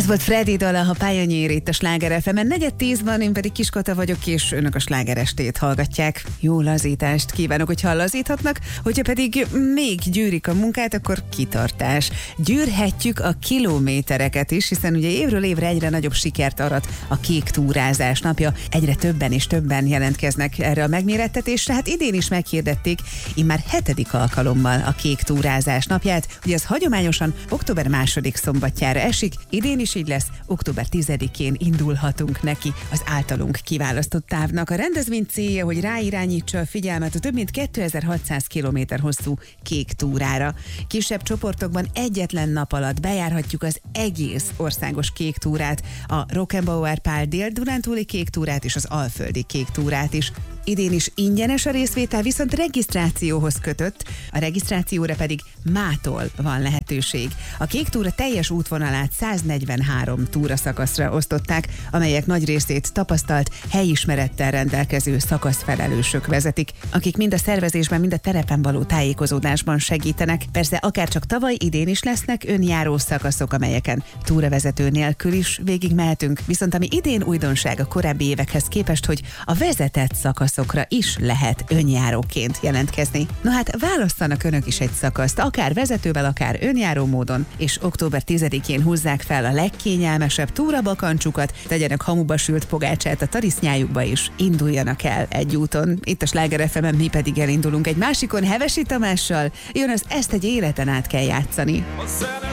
Ez volt Freddy dala, ha pályanyér itt a Sláger FM-en. 9:10 én pedig Kiskata vagyok, és önök a slágerestét hallgatják. Jó lazítást kívánok, hogyha lazíthatnak, hogyha pedig még gyűrik a munkát, akkor kitartás. Gyűrhetjük a kilométereket is, hiszen ugye évről évre egyre nagyobb sikert arat a kék túrázás napja. Egyre többen és többen jelentkeznek erre a megmérettetésre. Hát idén is meghirdették, immár 7. alkalommal a kék túrázás napját. Ugye az hagyományosan október 2. szombatjára esik, idén is így lesz, október 10-én indulhatunk neki az általunk kiválasztott távnak. A rendezvény célja, hogy ráirányítsa a figyelmet a több mint 2600 km hosszú kék túrára. Kisebb csoportokban egyetlen nap alatt bejárhatjuk az egész országos kék túrát, a Rockenbauer Pál dél-dunántúli kék túrát és az alföldi kék túrát is. Idén is ingyenes a részvétel, viszont regisztrációhoz kötött, a regisztrációra pedig mától van lehetőség. A kék túra teljes útvonalát 143 túraszakaszra osztották, amelyek nagy részét tapasztalt, helyismerettel rendelkező szakaszfelelősök vezetik, akik mind a szervezésben, mind a terepen való tájékozódásban segítenek. Persze akár csak tavaly, idén is lesznek önjáró szakaszok, amelyeken túravezető nélkül is végigmehetünk, viszont ami idén újdonság a korábbi évekhez képest, hogy a vezetett szakaszokra is lehet önjáróként jelentkezni. No hát válasszanak önök is egy szakaszt, akár vezetővel, akár önjáró módon, és október 10-én húzzák fel a legkényelmesebb túrabakancsukat, tegyenek hamuba sült pogácsát a tarisznyájukba is, induljanak el egy úton. Itt a Sláger FM-en mi pedig elindulunk egy másikon Hevesi Tamással, jön az Ezt egy életen át kell játszani.